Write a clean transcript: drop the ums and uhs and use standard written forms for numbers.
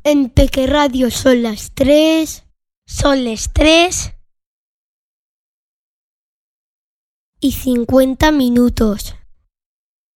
En Peque Radio son las 3. Son las 3 y 50 minutos.